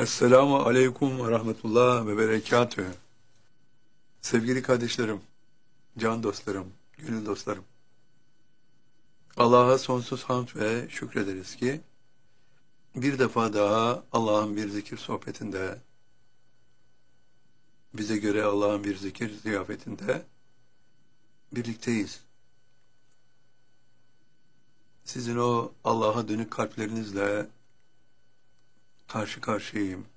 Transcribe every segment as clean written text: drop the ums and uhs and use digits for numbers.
Esselamu Aleyküm ve Rahmetullah ve Berekatühü. Sevgili kardeşlerim, can dostlarım, gönül dostlarım. Allah'a sonsuz hamd ve şükrederiz ki bir defa daha Allah'ın bir zikir sohbetinde, bize göre Allah'ın bir zikir ziyafetinde birlikteyiz. Sizin o Allah'a dönük kalplerinizle karşı karşıyayım.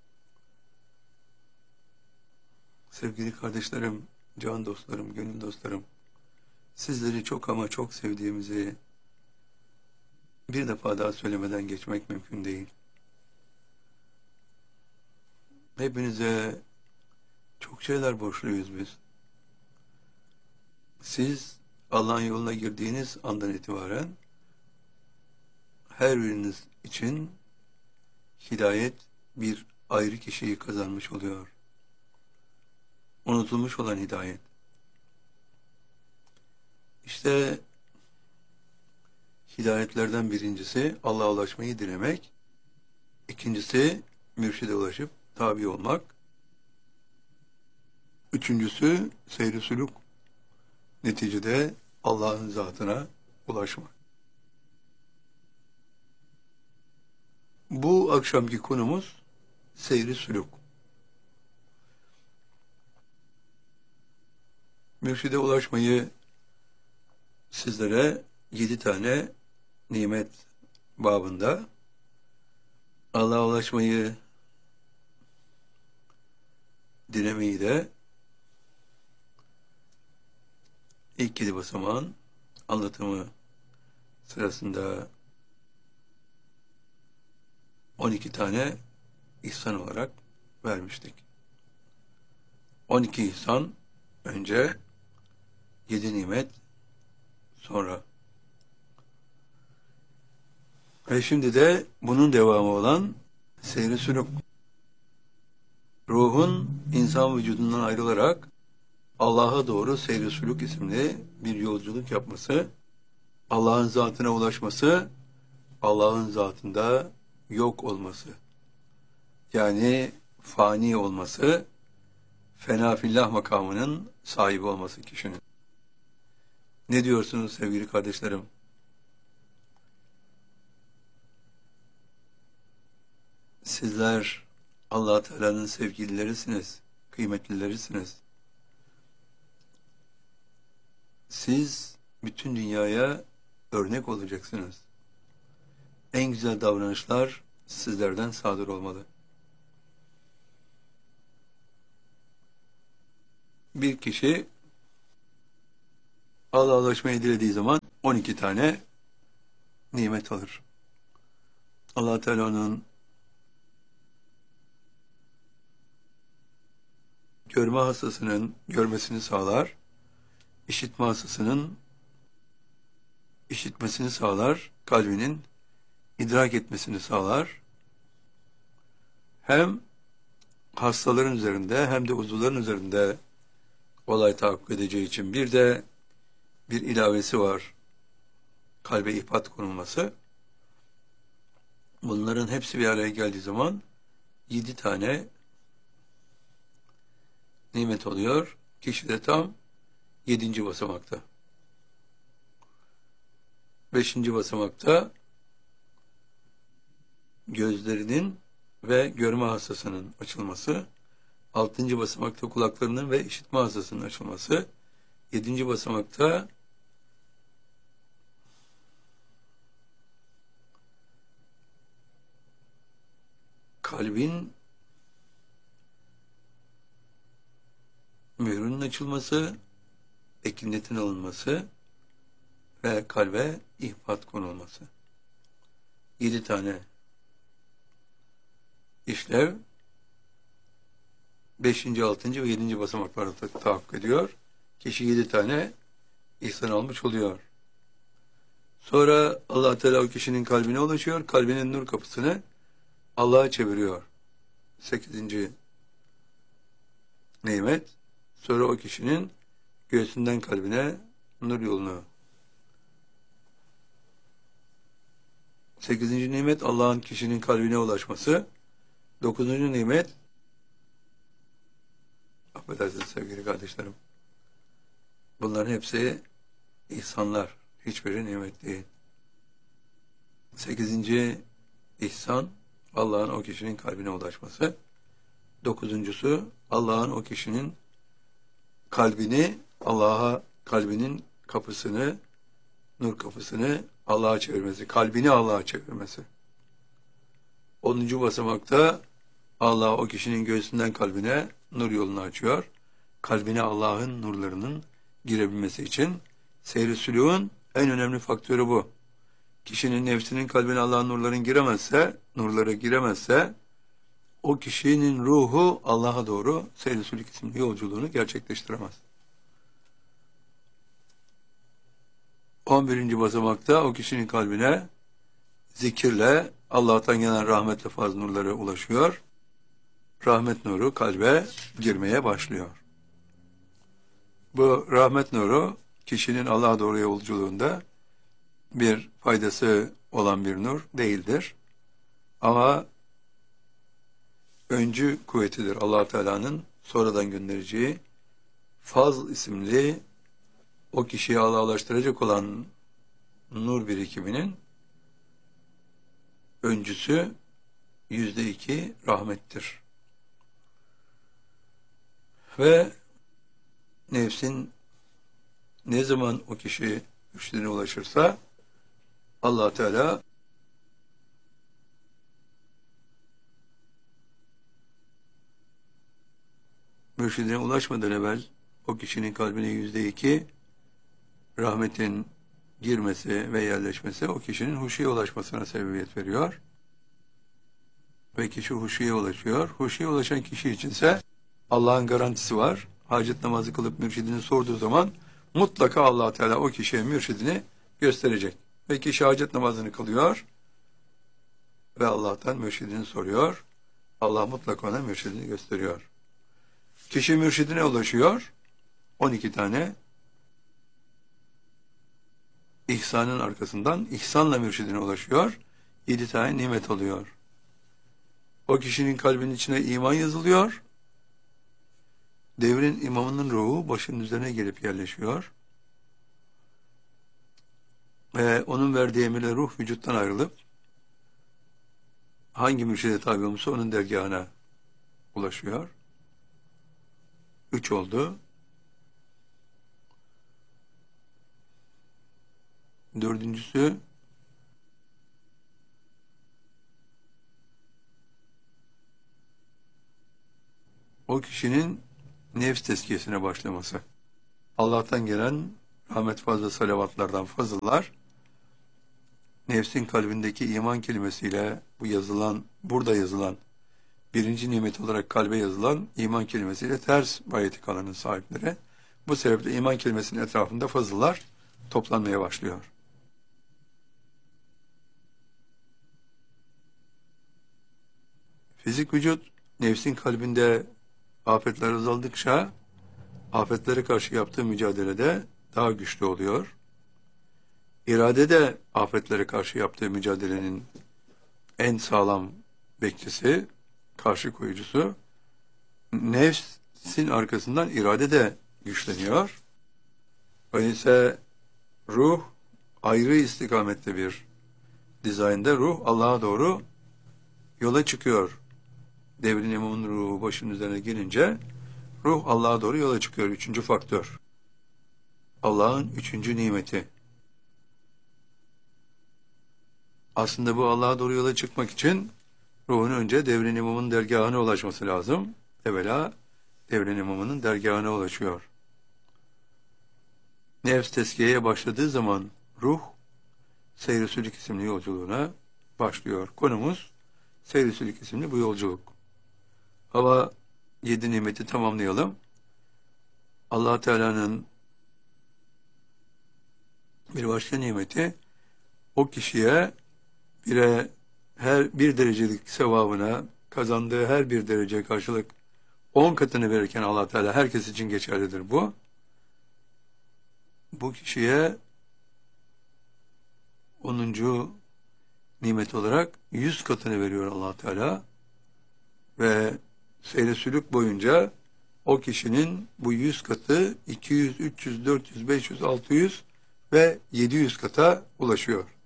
Sevgili kardeşlerim, can dostlarım, gönül dostlarım, sizleri çok ama çok sevdiğimizi bir defa daha söylemeden geçmek mümkün değil. Hepinize çok şeyler borçluyuz biz. Siz Allah'ın yoluna girdiğiniz andan itibaren her biriniz için hidayet bir ayrı kişiyi kazanmış oluyor. Unutulmuş olan hidayet. İşte hidayetlerden birincisi Allah'a ulaşmayı dilemek. İkincisi mürşide ulaşıp tabi olmak. Üçüncüsü seyr-i sülûk. Neticede Allah'ın zatına ulaşmak. Bu akşamki konumuz seyr-i sülûk. Mürşide ulaşmayı sizlere 7 tane nimet babında, Allah'a ulaşmayı dilemeyi de ilk 7 basamağın anlatımı sırasında 12 tane ihsan olarak vermiştik. 12 ihsan önce, 7 nimet sonra. Ve şimdi de bunun devamı olan seyr-i sülûk. Ruhun insan vücudundan ayrılarak Allah'a doğru seyr-i sülûk isimli bir yolculuk yapması, Allah'ın zatına ulaşması, Allah'ın zatında yok olması. Yani fani olması, fena fillah makamının sahibi olması kişinin. Ne diyorsunuz sevgili kardeşlerim? Sizler Allah Teala'nın sevgililerisiniz, kıymetlilerisiniz. Siz bütün dünyaya örnek olacaksınız. En güzel davranışlar sizlerden sadır olmalı. Bir kişi Allah'a ulaşmayı dilediği zaman 12 tane nimet alır. Allah Teala onun görme hastasının görmesini sağlar, işitme hastasının işitmesini sağlar, kalbinin idrak etmesini sağlar. Hem hastaların üzerinde hem de uzuvların üzerinde olay tahakkuk edeceği için bir de bir ilavesi var. Kalbe ihbat konulması. Bunların hepsi bir araya geldiği zaman 7 tane nimet oluyor. Kişi de tam 7. basamakta. 5. basamakta gözlerinin ve görme hastasının açılması. 6. basamakta kulaklarının ve işitme hastasının açılması. 7. basamakta kalbin mührünün açılması, eklinetin alınması ve kalbe ihbat konulması. 7 tane işlev 5. 6. ve 7. basamaklarda tahakkuk ediyor. Kişi 7 tane ihsan almış oluyor. Sonra Allah Teala o kişinin kalbine ulaşıyor. Kalbinin nur kapısını Allah'a çeviriyor. 8. nimet. Sonra o kişinin göğsünden kalbine nur yolunu. 8. nimet Allah'ın kişinin kalbine ulaşması. Dokuzuncu nimet, affedersiniz sevgili kardeşlerim, bunların hepsi ihsanlar. Hiçbiri nimet değil. Sekizinci ihsan, Allah'ın o kişinin kalbine ulaşması. Dokuzuncusu, Allah'ın o kişinin kalbini, kalbinin kapısını, nur kapısını Allah'a çevirmesi, kalbini Allah'a çevirmesi. 10. basamakta Allah o kişinin göğsünden kalbine nur yolunu açıyor. Kalbine Allah'ın nurlarının girebilmesi için seyr-i sülûkün en önemli faktörü bu. Kişinin nefsinin kalbine Allah'ın nurları giremezse o kişinin ruhu Allah'a doğru seyr-i sülûk isimli yolculuğunu gerçekleştiremez. 11. basamakta o kişinin kalbine zikirle Allah'tan gelen rahmetle fazl nurları ulaşıyor. Rahmet nuru kalbe girmeye başlıyor. Bu rahmet nuru kişinin Allah'a doğru yolculuğunda bir faydası olan bir nur değildir. Ama öncü kuvvetidir. Allah Teala'nın sonradan göndereceği Fazl isimli o kişiyi Allah'a ulaştıracak olan nur birikiminin öncüsü %2 rahmettir. Ve nefsin ne zaman o kişi mürşidine ulaşırsa Allah Teala mürşidine ulaşmadan evvel o kişinin kalbine %2 rahmetin girmesi ve yerleşmesi o kişinin huşuya ulaşmasına sebebiyet veriyor. Ve kişi huşuya ulaşıyor. Huşuya ulaşan kişi içinse Allah'ın garantisi var. Hacet namazı kılıp mürşidini sorduğu zaman mutlaka Allah Teala o kişiye mürşidini gösterecek. Ve kişi hacet namazını kılıyor ve Allah'tan mürşidini soruyor. Allah mutlaka ona mürşidini gösteriyor. Kişi mürşidine ulaşıyor. 12 tane ihsanın arkasından ihsanla mürşidine ulaşıyor. 7 tane nimet oluyor. O kişinin kalbinin içine iman yazılıyor. Devrin imamının ruhu başının üzerine gelip yerleşiyor. Ve onun verdiği emirle ruh vücuttan ayrılıp hangi mürşide tabi olmuşsa onun dergahına ulaşıyor. 3 oldu. 4.'sü o kişinin nefs tezkiyesine başlaması. Allah'tan gelen rahmet fazla salavatlardan fazlalar nefsin kalbindeki iman kelimesiyle burada yazılan birinci nimet olarak kalbe yazılan iman kelimesiyle ters bayeti kalanın sahipleri. Bu sebeple iman kelimesinin etrafında fazlalar toplanmaya başlıyor. Fizik vücut nefsin kalbinde afetler azaldıkça afetlere karşı yaptığı mücadelede daha güçlü oluyor. İrade de afetlere karşı yaptığı mücadelenin en sağlam bekçisi, karşı koyucusu. Nefsin arkasından irade de güçleniyor. Öyleyse ruh ayrı istikamette bir dizaynda ruh Allah'a doğru yola çıkıyor. Devrin imamının ruhu başının üzerine gelince ruh Allah'a doğru yola çıkıyor. 3. faktör. Allah'ın 3. nimeti. Aslında bu Allah'a doğru yola çıkmak için ruhun önce devrin imamının dergahına ulaşması lazım. Evvela devrin imamının dergahına ulaşıyor. Nefs tezkiyeye başladığı zaman ruh Seyr-i Sülük isimli yolculuğuna başlıyor. Konumuz Seyr-i Sülük isimli bu yolculuk. Ama 7 nimeti tamamlayalım. Allah Teala'nın bir başka nimeti o kişiye her bir derecelik sevabına kazandığı her bir derece karşılık 10 katını verirken Allah Teala herkes için geçerlidir bu. Bu kişiye 10. nimet olarak 100 katını veriyor Allah Teala. ve seyre sülük boyunca o kişinin bu 100 katı 200, 300, 400, 500, 600 ve 700 kata ulaşıyor.